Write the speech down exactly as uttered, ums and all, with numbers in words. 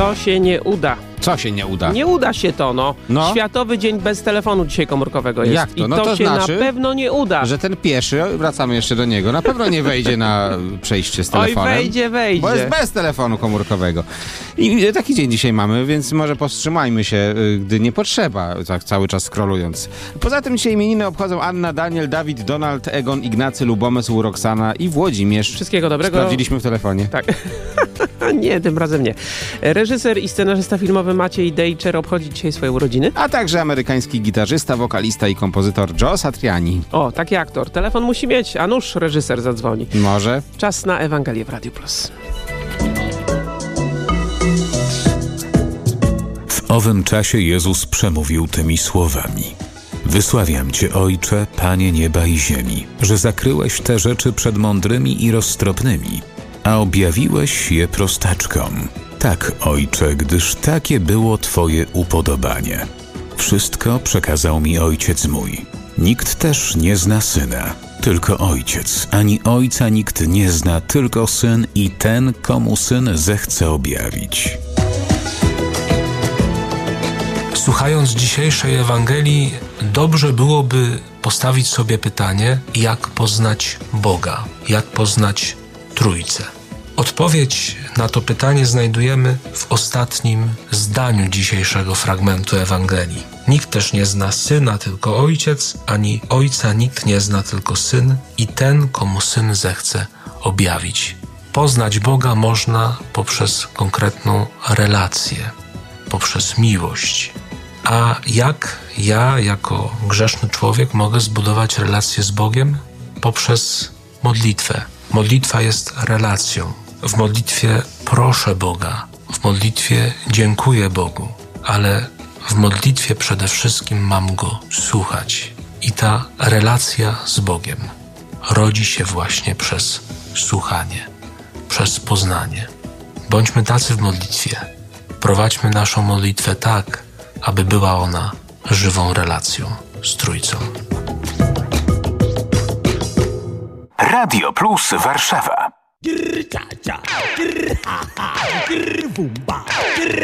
To się nie uda. Co się nie uda? Nie uda się to, no. No. Światowy Dzień bez telefonu dzisiaj komórkowego jest. Jak to? No I to, to się znaczy, na pewno nie uda. Że ten pieszy, wracamy jeszcze do niego, na pewno nie wejdzie na przejście z telefonem. Oj, wejdzie, wejdzie. Bo jest bez telefonu komórkowego. I taki dzień dzisiaj mamy, więc może powstrzymajmy się, gdy nie potrzeba, tak cały czas scrollując. Poza tym dzisiaj imieniny obchodzą Anna, Daniel, Dawid, Donald, Egon, Ignacy, Lubomysł, Roxana i Włodzimierz. Wszystkiego dobrego. Sprawdziliśmy w telefonie. Tak. Nie, tym razem nie. Reżyser i scenarzysta filmowy Maciej Dejczer obchodzi dzisiaj swoje urodziny. A także amerykański gitarzysta, wokalista i kompozytor Joe Satriani. O, taki aktor. Telefon musi mieć, a nuż reżyser zadzwoni. Może. Czas na Ewangelię w Radio Plus. W owym czasie Jezus przemówił tymi słowami. Wysławiam Cię, Ojcze, Panie nieba i ziemi, że zakryłeś te rzeczy przed mądrymi i roztropnymi, a objawiłeś je prostaczkom. Tak, Ojcze, gdyż takie było Twoje upodobanie. Wszystko przekazał mi Ojciec mój. Nikt też nie zna Syna, tylko Ojciec, ani Ojca nikt nie zna, tylko Syn i ten, komu Syn zechce objawić. Słuchając dzisiejszej Ewangelii, dobrze byłoby postawić sobie pytanie, jak poznać Boga, jak poznać Trójcę. Odpowiedź na to pytanie znajdujemy w ostatnim zdaniu dzisiejszego fragmentu Ewangelii. Nikt też nie zna Syna, tylko Ojciec, ani Ojca nikt nie zna, tylko Syn i ten, komu Syn zechce objawić. Poznać Boga można poprzez konkretną relację, poprzez miłość. A jak ja, jako grzeszny człowiek, mogę zbudować relację z Bogiem? Poprzez modlitwę. Modlitwa jest relacją. W modlitwie proszę Boga, w modlitwie dziękuję Bogu, ale w modlitwie przede wszystkim mam Go słuchać. I ta relacja z Bogiem rodzi się właśnie przez słuchanie, przez poznanie. Bądźmy tacy w modlitwie. Prowadźmy naszą modlitwę tak, aby była ona żywą relacją z Trójcą. Radio Plus Warszawa.